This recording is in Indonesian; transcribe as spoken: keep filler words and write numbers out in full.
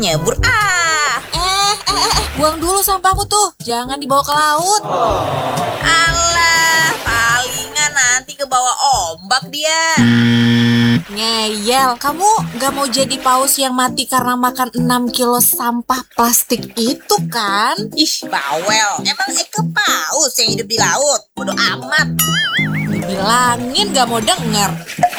nyebur ah. Eh, eh, eh, eh, buang dulu sampahku tuh. Jangan dibawa ke laut. Alah, palingan nanti ke bawah ombak dia. Ngeyel, kamu gak mau jadi paus yang mati karena makan enam kilo sampah plastik itu kan? Ih, bawel. Emang Eke paus yang hidup di laut? Bodoh amat. Dibilangin gak mau denger.